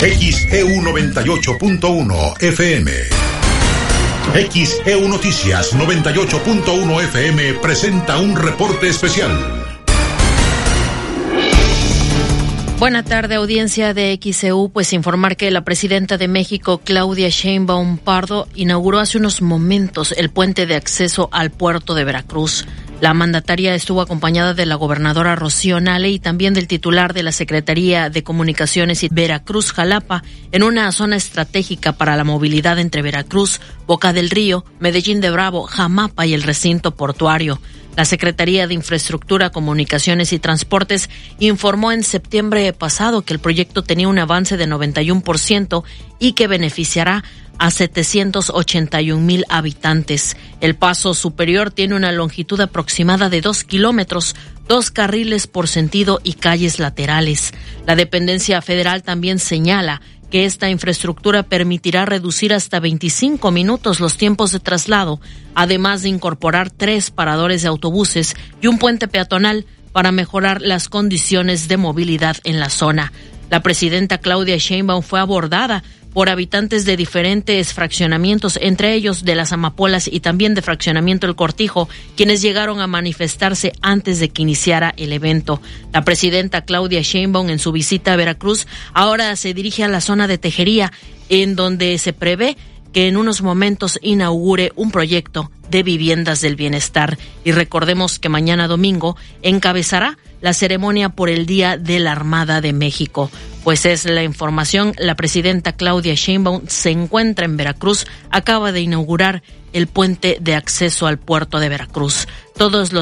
XEU 98.1 FM. XEU Noticias 98.1 FM presenta un reporte especial. Buena tarde, audiencia de XEU. Pues informar que la presidenta de México, Claudia Sheinbaum Pardo, inauguró hace unos momentos el puente de acceso al puerto de Veracruz. La mandataria estuvo acompañada de la gobernadora Rocío Nale y también del titular de la Secretaría de Comunicaciones y Veracruz-Jalapa, en una zona estratégica para la movilidad entre Veracruz, Boca del Río, Medellín de Bravo, Jamapa y el recinto portuario. La Secretaría de Infraestructura, Comunicaciones y Transportes informó en septiembre pasado que el proyecto tenía un avance de 91% y que beneficiará a 781,000 habitantes. El paso superior tiene una longitud aproximada de 2 kilómetros, 2 carriles por sentido y calles laterales. La dependencia federal también señala que esta infraestructura permitirá reducir hasta 25 minutos los tiempos de traslado, además de incorporar 3 paradores de autobuses y un puente peatonal para mejorar las condiciones de movilidad en la zona. La presidenta Claudia Sheinbaum fue abordada por habitantes de diferentes fraccionamientos, entre ellos de las Amapolas y también de fraccionamiento El Cortijo, quienes llegaron a manifestarse antes de que iniciara el evento. La presidenta Claudia Sheinbaum, en su visita a Veracruz, ahora se dirige a la zona de Tejería, en donde se prevé que en unos momentos inaugure un proyecto de viviendas del bienestar. Y recordemos que mañana domingo encabezará la ceremonia por el Día de la Armada de México. Pues es la información. La presidenta Claudia Sheinbaum se encuentra en Veracruz, acaba de inaugurar el puente de acceso al puerto de Veracruz. Todos los